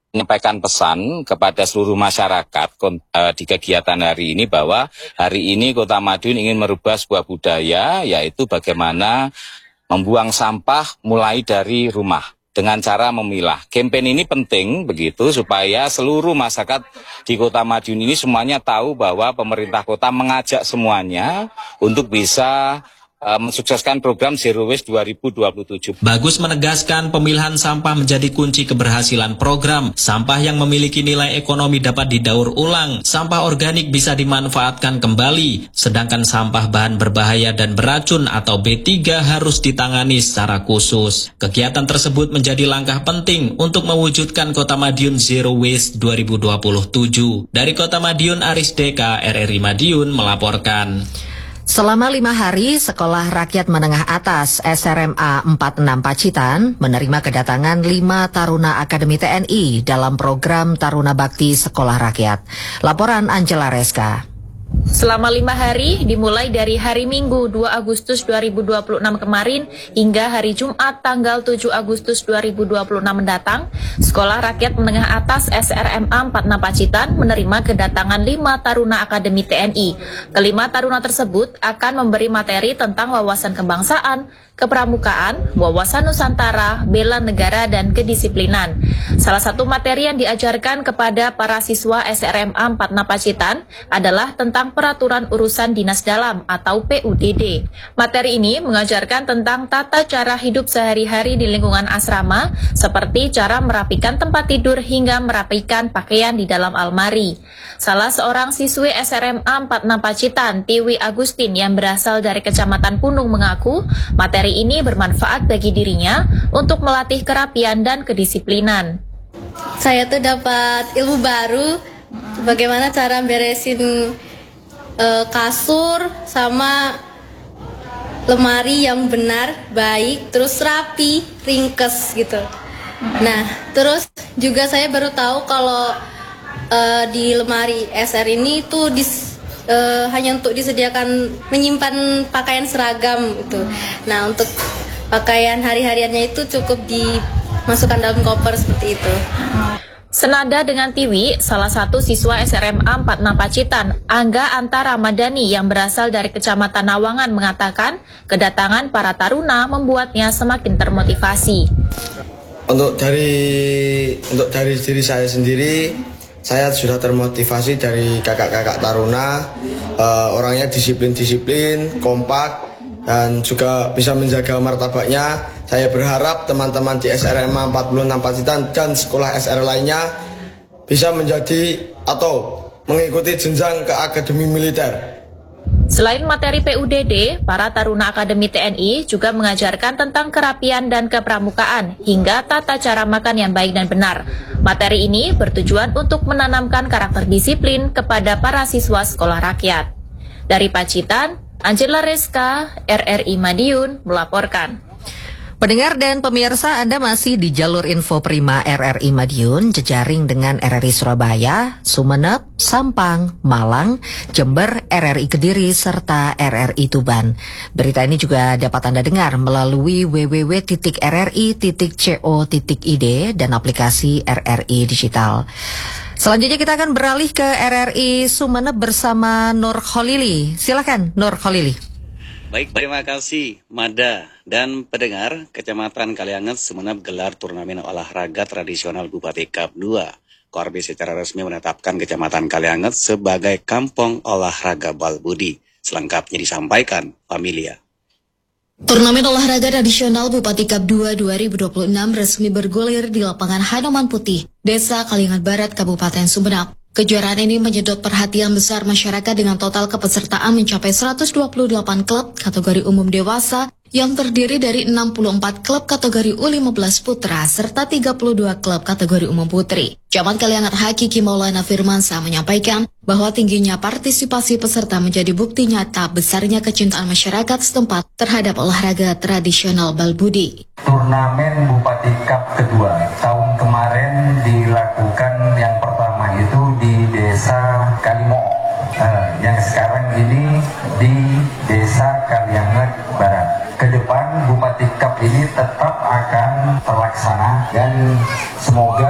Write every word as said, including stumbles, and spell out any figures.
menyampaikan pesan kepada seluruh masyarakat uh, di kegiatan hari ini bahwa hari ini Kota Madiun ingin merubah sebuah budaya, yaitu bagaimana membuang sampah mulai dari rumah dengan cara memilah. Kampanye ini penting begitu supaya seluruh masyarakat di Kota Madiun ini semuanya tahu bahwa pemerintah kota mengajak semuanya untuk bisa Uh, mensukseskan program Zero Waste dua ribu dua puluh tujuh. Bagus menegaskan pemilahan sampah menjadi kunci keberhasilan program. Sampah yang memiliki nilai ekonomi dapat didaur ulang. Sampah organik bisa dimanfaatkan kembali. Sedangkan sampah bahan berbahaya dan beracun atau B tiga harus ditangani secara khusus. Kegiatan tersebut menjadi langkah penting untuk mewujudkan Kota Madiun Zero Waste dua ribu dua puluh tujuh. Dari Kota Madiun, Aris Deka, R R I Madiun melaporkan. Selama lima hari, Sekolah Rakyat Menengah Atas S R M A empat puluh enam Pacitan menerima kedatangan lima taruna Akademi T N I dalam program Taruna Bakti Sekolah Rakyat. Laporan Angela Reska. Selama lima hari, dimulai dari hari Minggu dua Agustus dua ribu dua puluh enam kemarin hingga hari Jumat tanggal tujuh Agustus dua ribu dua puluh enam mendatang, Sekolah Rakyat Menengah Atas S R M A empat puluh enam Pacitan menerima kedatangan lima taruna Akademi T N I. Kelima taruna tersebut akan memberi materi tentang wawasan kebangsaan, kepramukaan, wawasan Nusantara, bela negara, dan kedisiplinan. Salah satu materi yang diajarkan kepada para siswa S R M A empat puluh enam Pacitan adalah tentang peraturan urusan dinas dalam atau P U D D. Materi ini mengajarkan tentang tata cara hidup sehari-hari di lingkungan asrama, seperti cara merapikan tempat tidur hingga merapikan pakaian di dalam almari. Salah seorang siswi S R M A empat puluh enam Pacitan, Tiwi Agustin, yang berasal dari Kecamatan Punung mengaku materi ini bermanfaat bagi dirinya untuk melatih kerapian dan kedisiplinan. Saya tuh dapat ilmu baru, bagaimana cara beresin uh, kasur sama lemari yang benar, baik, terus rapi, ringkes gitu. Nah, terus juga saya baru tahu kalau uh, di lemari S R ini tuh dis Uh, hanya untuk disediakan menyimpan pakaian seragam itu. Nah, untuk pakaian hari-hariannya itu cukup dimasukkan dalam koper seperti itu. Senada dengan Tiwi, salah satu siswa S R M A empat puluh enam Pacitan, Angga Anta Ramadhani yang berasal dari Kecamatan Nawangan mengatakan kedatangan para taruna membuatnya semakin termotivasi. Untuk dari untuk dari diri saya sendiri, saya sudah termotivasi dari kakak-kakak taruna, uh, orangnya disiplin-disiplin, kompak, dan juga bisa menjaga martabaknya. Saya berharap teman-teman di S R M A empat puluh enam Pacitan dan sekolah S R lainnya bisa menjadi atau mengikuti jenjang ke Akademi Militer. Selain materi P U D D, para taruna Akademi T N I juga mengajarkan tentang kerapian dan kepramukaan hingga tata cara makan yang baik dan benar. Materi ini bertujuan untuk menanamkan karakter disiplin kepada para siswa sekolah rakyat. Dari Pacitan, Angela Reska, R R I Madiun melaporkan. Pendengar dan pemirsa, Anda masih di jalur info Prima R R I Madiun, jejaring dengan R R I Surabaya, Sumeneb, Sampang, Malang, Jember, R R I Kediri, serta R R I Tuban. Berita ini juga dapat Anda dengar melalui w w w titik r r i titik co titik i d dan aplikasi R R I Digital. Selanjutnya kita akan beralih ke R R I Sumeneb bersama Nur Kholili. Silakan Nur Kholili. Baik, terima kasih Mada dan pendengar. Kecamatan Kalianget Sumeneb gelar turnamen olahraga tradisional Bupati Cup dua. Korbi secara resmi menetapkan Kecamatan Kalianget sebagai kampung olahraga Balbudi. Selengkapnya disampaikan Familia. Turnamen olahraga tradisional Bupati Cup dua dua ribu dua puluh enam resmi bergulir di lapangan Hanoman Putih, Desa Kalianget Barat, Kabupaten Sumeneb. Kejuaraan ini menyedot perhatian besar masyarakat dengan total kepesertaan mencapai seratus dua puluh delapan klub kategori umum dewasa yang terdiri dari enam puluh empat klub kategori U lima belas putra serta tiga puluh dua klub kategori umum putri. Camat Kalianget Hakiki Maulana Firmansa menyampaikan bahwa tingginya partisipasi peserta menjadi bukti nyata besarnya kecintaan masyarakat setempat terhadap olahraga tradisional Balbudi. Turnamen Bupati Cup kedua tahun kemarin dilakukan, yang pertama itu di Desa Kalimo, uh, yang sekarang ini di Desa Kalianget Barat. Kedepan Bupati Cup ini tetap akan terlaksana dan semoga